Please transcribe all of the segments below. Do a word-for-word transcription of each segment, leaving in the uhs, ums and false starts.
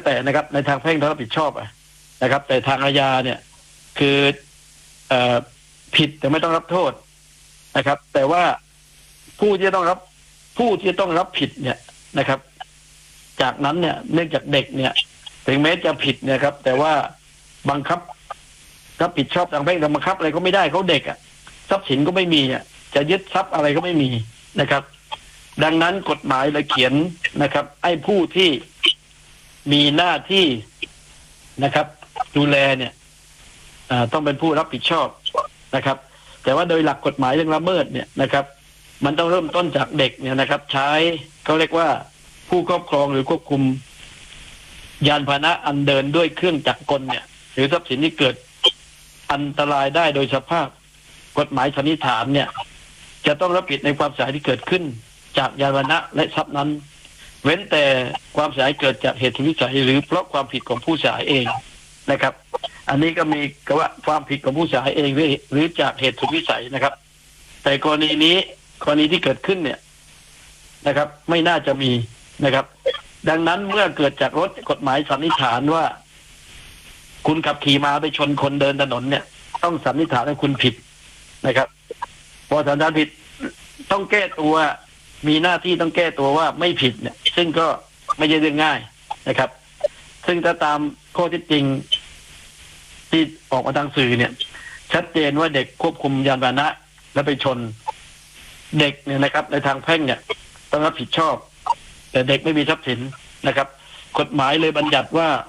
แต่นะครับในทางแพ่งต้องรับผิดชอบนะครับแต่ทางอาญาเนี่ยคือเอ่อผิดแต่ไม่ต้องรับโทษนะครับ แต่ว่าผู้ที่ต้องรับผู้ที่ต้องรับผิดเนี่ยนะครับ จากนั้นเนี่ยเนื่องจากเด็กเนี่ยถึงแม้จะผิดเนี่ยครับแต่ว่าบังคับรับผิดชอบทางแพ่งบังคับอะไรก็ไม่ได้เขาเด็กอ่ะทรัพย์สินก็ไม่มีอ่ะจะยึดทรัพย์อะไรก็ไม่มีนะครับดังนั้นกฎหมายเลยเขียนนะครับไอ้ผู้ที่มีหน้าที่นะครับดูแลเนี่ยต้องเป็นผู้รับผิดชอบนะครับแต่ว่าโดยหลักกฎหมายเรื่องละเมิดเนี่ยนะครับมันต้องเริ่มต้นจากเด็กเนี่ยนะครับใช้เขาเรียกว่าผู้ครอบครองหรือควบคุมยานพาหนะอันเดินด้วยเครื่องจักรกลเนี่ยหรือทรัพย์สินที่เกิดอันตรายได้โดยสภาพกฎหมายสันนิษฐานเนี่ยจะต้องรับผิดในความเสียหายที่เกิดขึ้นจากยานพาหนะและทรัพย์นั้นเว้นแต่ความเสียหายเกิดจากเหตุสุดวิสัยหรือเพราะความผิดของผู้เสียหายเองนะครับอันนี้ก็มีกว่าความผิดของผู้เสียหายเองหรือจากเหตุสุดวิสัยนะครับแต่กรณีนี้กรณีที่เกิดขึ้นเนี่ยนะครับไม่น่าจะมีนะครับดังนั้นเมื่อเกิดจากรถกฎหมายสันนิษฐานว่าคุณขับขี่มาไปชนคนเดินถนนเนี่ยต้องสันนิษฐานว่าคุณผิดนะครับพอสันนิษฐานผิดต้องแก้ตัวมีหน้าที่ต้องแก้ตัวว่าไม่ผิดเนี่ยซึ่งก็ไม่ใช่เรื่องง่ายนะครับซึ่งถ้าตามข้อเท็จจริงที่ออกมาทางสื่อเนี่ยชัดเจนว่าเด็กควบคุมยานพาหนะแล้วไปชนเด็กเนี่ยนะครับในทางแพ่งเนี่ยต้องรับผิดชอบแต่เด็กไม่มีทรัพย์สินนะครับกฎหมายเลยบัญญัติว่า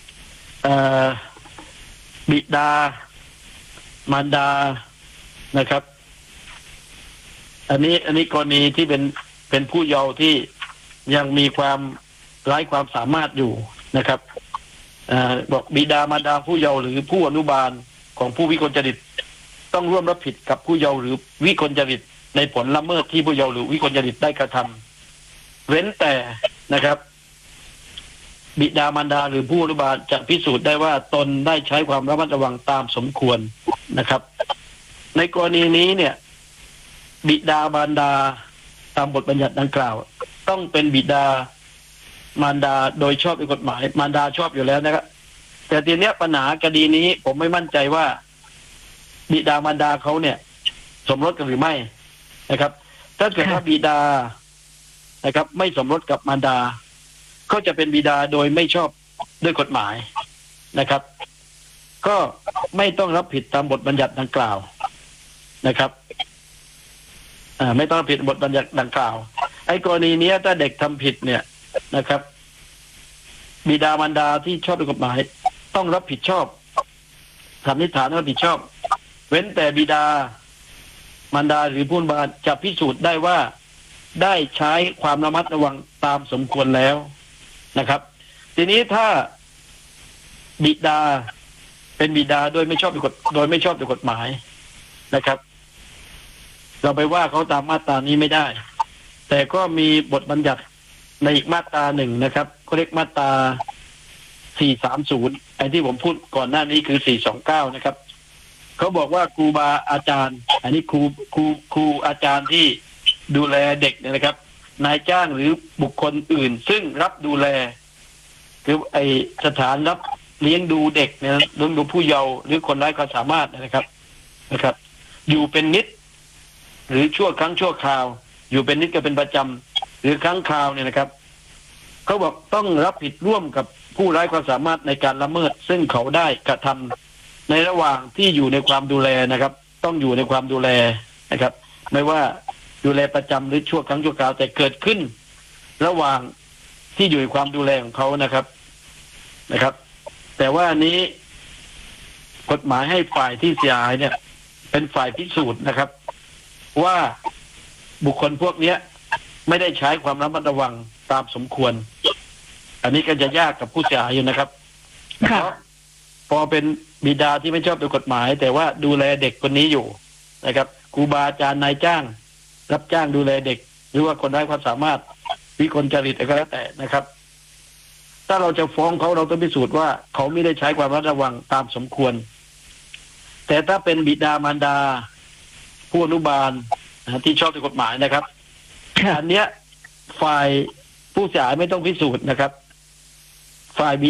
บิดามารดานะครับอันนี้อันนี้กรณีที่เป็นเป็นผู้เยาว์ที่ยังมีความไร้ความสามารถอยู่นะครับอบอกบิดามารดาผู้เยาว์หรือผู้อนุบาลของผู้วิกลจริตต้องร่วมรับผิดกับผู้เยาว์หรือวิกลจริตในผลละเมิดที่ผู้เยาว์หรือวิกลจริตได้กระทำเว้นแต่นะครับบิดามารดาหรือผู้อนุบาลจะพิสูจน์ได้ว่าตนได้ใช้ความระมัดระวังตามสมควรนะครับในกรณีนี้เนี่ยบิดามารดาตามบทบัญญัติดังกล่าวต้องเป็นบิดามารดาโดยชอบด้วยกฎหมายมารดาชอบอยู่แล้วนะครับแต่ทีเนี้ยปัญหาคดีนี้ผมไม่มั่นใจว่าบิดามารดาเขาเนี่ยสมรสกันหรือไม่นะครับถ้าเกิดว่าบิดานะครับไม่สมรสกับมารดาก็จะเป็นบิดาโดยไม่ชอบด้วยกฎหมายนะครับก็ไม่ต้องรับผิดตามบทบัญญัติดังกล่าวนะครับอ่าไม่ต้องรับผิดบทบัญญัติดังกล่าวไอ้กรณีนี้ถ้าเด็กทำผิดเนี่ยนะครับบิดามารดาที่ชอบด้วยกฎหมายต้องรับผิดชอบสันนิษฐานรับผิดชอบเว้นแต่บิดามารดาหรือผู้อนุบาลจะพิสูจน์ได้ว่าได้ใช้ความระมัดระวังตามสมควรแล้วนะครับทีนี้ถ้าบิดาเป็นบิดาโดยไม่ชอบด้วยกฎโดยไม่ชอบด้วยกฎหมายนะครับเราไปว่าเขาตามมาตรานี้ไม่ได้แต่ก็มีบทบัญญัติในอีกมาตราหนึ่งนะครับเขาเรียกมาตราสี่สามศูนย์ไอ้ที่ผมพูดก่อนหน้านี้คือสี่สองเก้านะครับเขาบอกว่าครูบาอาจารย์อันนี้ครูครูครูอาจารย์ที่ดูแลเด็กเนี่ยนะครับนายจ้างหรือบุคคลอื่นซึ่งรับดูแลคือไอสถานรับเลี้ยงดูเด็กเนี่ยเลี้ยงดูผู้เยาว์หรือคนไร้ความสามารถนะครับนะครับอยู่เป็นนิดหรือชั่วครั้งชั่วคราวอยู่เป็นนิดก็เป็นประจำหรือครั้งคราวเนี่ยนะครับเขาบอกต้องรับผิดร่วมกับผู้ไร้ความสามารถในการละเมิดซึ่งเขาได้กระทำในระหว่างที่อยู่ในความดูแลนะครับต้องอยู่ในความดูแลนะครับไม่ว่าดูแลประจำหรือชั่วครั้งชั่วคราวแต่เกิดขึ้นระหว่างที่อยู่ในความดูแลของเขานะครับนะครับแต่ว่านี้กฎหมายให้ฝ่ายที่เสียหายเนี่ยเป็นฝ่ายพิสูจน์นะครับว่าบุคคลพวกนี้ไม่ได้ใช้ความระมัดระวังตามสมควรอันนี้ก็จะยากกับผู้เสียหายอยู่นะครับเพราะพอเป็นบิดาที่ไม่ชอบด้วยกฎหมายแต่ว่าดูแลเด็กคนนี้อยู่นะครับครูบาอาจารย์นายจ้างรับจ้างดูแลเด็กหรือว่าคนไร้ความสามารถวิกลจริตอะไรก็แล้วแต่นะครับถ้าเราจะฟ้องเขาเราต้องพิสูจน์ว่าเขาไม่ได้ใช้ความระมัดระวังตามสมควรแต่ถ้าเป็นบิดามารดาผู้อนุบาลที่ชอบด้วยกฎหมายนะครับอันเนี้ยฝ่ายผู้เสียหายไม่ต้องพิสูจน์นะครับฝ่าย